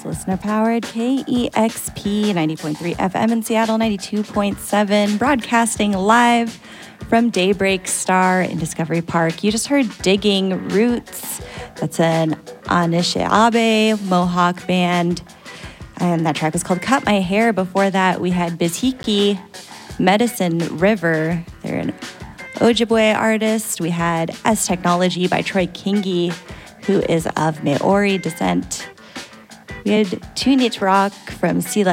It's listener-powered KEXP 90.3 FM in Seattle, 92.7, broadcasting live from Daybreak Star in Discovery Park. You just heard Digging Roots. That's an Anishinaabe Mohawk band, and that track was called Cut My Hair. Before that, we had Bizhiki, Medicine River. They're an Ojibwe artist. We had S Technology by Troy Kingi, who is of Maori descent. We had Two Knit Rock from Sila